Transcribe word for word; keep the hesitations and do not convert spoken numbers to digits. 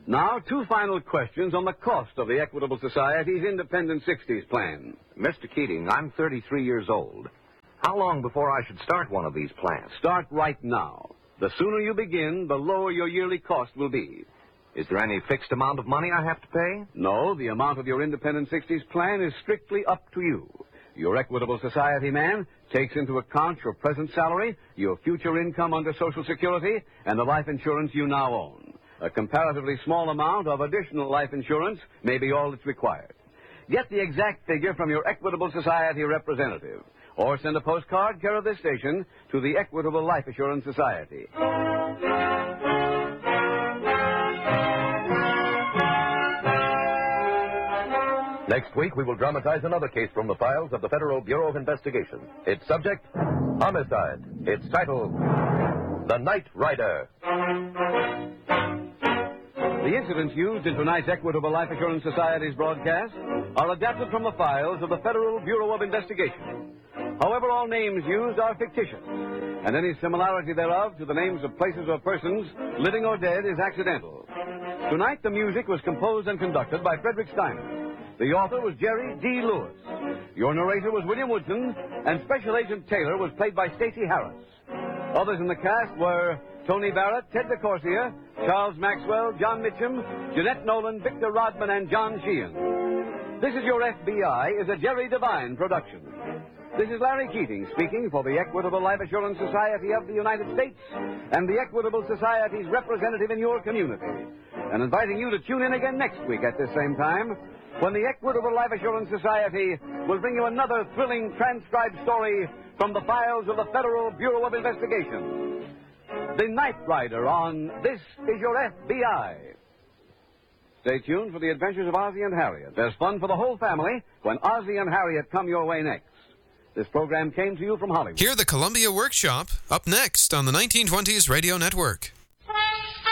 Now, two final questions on the cost of the Equitable Society's Independent sixties plan. Mister Keating, I'm thirty-three years old. How long before I should start one of these plans? Start right now. The sooner you begin, the lower your yearly cost will be. Is there any fixed amount of money I have to pay? No, the amount of your Independent sixties plan is strictly up to you. Your Equitable Society man takes into account your present salary, your future income under Social Security, and the life insurance you now own. A comparatively small amount of additional life insurance may be all that's required. Get the exact figure from your Equitable Society representative, or send a postcard care of this station to the Equitable Life Assurance Society. Next week, we will dramatize another case from the files of the Federal Bureau of Investigation. Its subject, homicide. Its title, The Night Rider. The incidents used in tonight's Equitable Life Assurance Society's broadcast are adapted from the files of the Federal Bureau of Investigation. However, all names used are fictitious, and any similarity thereof to the names of places or persons, living or dead, is accidental. Tonight, the music was composed and conducted by Frederick Steiner. The author was Jerry D. Lewis. Your narrator was William Woodson, and Special Agent Taylor was played by Stacey Harris. Others in the cast were Tony Barrett, Ted DeCorsia, Charles Maxwell, John Mitchum, Jeanette Nolan, Victor Rodman, and John Sheehan. This Is Your F B I is a Jerry Devine production. This is Larry Keating speaking for the Equitable Life Assurance Society of the United States and the Equitable Society's representative in your community, and inviting you to tune in again next week at this same time, when the Equitable Life Assurance Society will bring you another thrilling transcribed story from the files of the Federal Bureau of Investigation. The Night Rider on This Is Your F B I. Stay tuned for the adventures of Ozzie and Harriet. There's fun for the whole family when Ozzie and Harriet come your way next. This program came to you from Hollywood. Hear the Columbia Workshop up next on the nineteen twenties Radio Network.